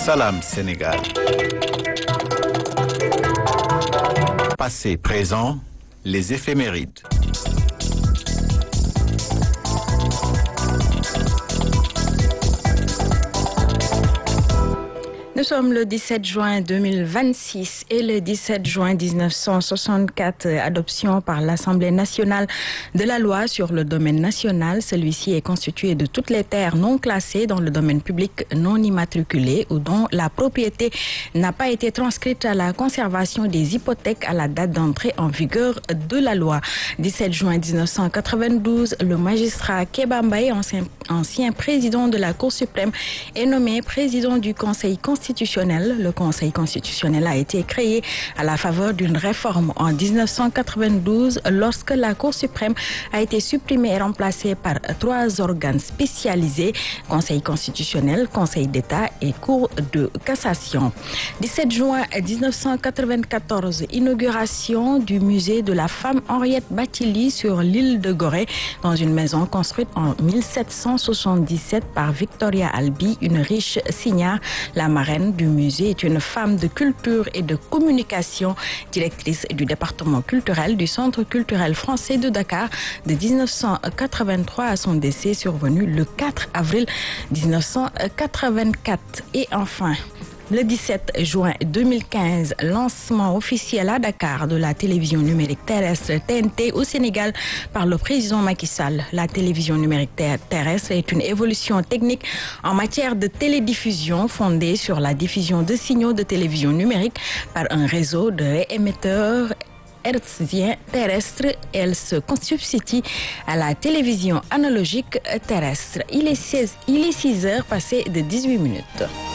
Salam Sénégal. Passé, présent, les éphémérides. Nous sommes le 17 juin 2026 et le 17 juin 1964, adoption par l'Assemblée nationale de la loi sur le domaine national. Celui-ci est constitué de toutes les terres non classées dans le domaine public non immatriculé ou dont la propriété n'a pas été transcrite à la conservation des hypothèques à la date d'entrée en vigueur de la loi. 17 juin 1992, le magistrat Kéba Mbaye, ancien président de la Cour suprême, est nommé président du Conseil constitutionnel. Le Conseil constitutionnel a été créé à la faveur d'une réforme en 1992 lorsque la Cour suprême a été supprimée et remplacée par 3 organes spécialisés: Conseil constitutionnel, Conseil d'État et Cour de cassation. 17 juin 1994, inauguration du musée de la femme Henriette Bathily sur l'île de Gorée, dans une maison construite en 1777 par Victoria Albi, une riche signare. La marraine du musée est une femme de culture et de communication, directrice du département culturel du Centre culturel français de Dakar de 1983 à son décès survenu le 4 avril 1984. Et enfin, le 17 juin 2015, lancement officiel à Dakar de la télévision numérique terrestre TNT au Sénégal par le président Macky Sall. La télévision numérique terrestre est une évolution technique en matière de télédiffusion fondée sur la diffusion de signaux de télévision numérique par un réseau de réémetteurs hertzien terrestre. Elle se substitue à la télévision analogique terrestre. Il est 6 heures passées de 18 minutes.